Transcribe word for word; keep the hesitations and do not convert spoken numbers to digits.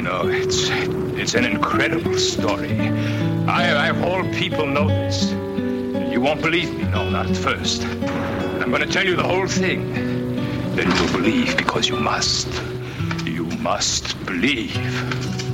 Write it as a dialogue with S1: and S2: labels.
S1: know, it's it's an incredible story. I, I of all people know this. You won't believe me, no, not at first. I'm going to tell you the whole thing. Then you'll believe because you must. You must believe.